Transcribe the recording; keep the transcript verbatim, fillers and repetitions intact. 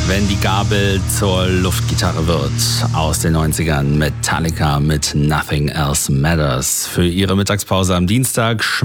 Wenn die Gabel zur Luftgitarre wird, aus den neunzigern, Metallica mit Nothing Else Matters. Für ihre Mittagspause am Dienstag